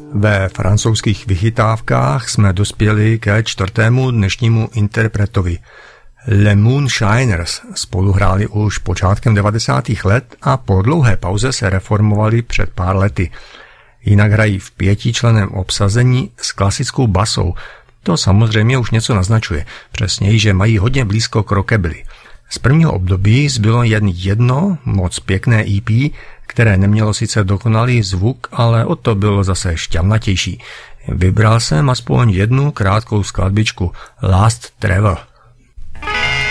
Ve francouzských vychytávkách jsme dospěli ke čtvrtému dnešnímu interpretovi. Les Moonshiners spolu hráli už počátkem 90. let a po dlouhé pauze se reformovali před pár lety. Jinak hrají v 5členném obsazení s klasickou basou. To samozřejmě už něco naznačuje, přesněji, že mají hodně blízko k rockabilly. Z prvního období zbylo jen jedno moc pěkné EP, které nemělo sice dokonalý zvuk, ale o to bylo zase šťavnatější. Vybral jsem aspoň jednu krátkou skladbičku Last Travel.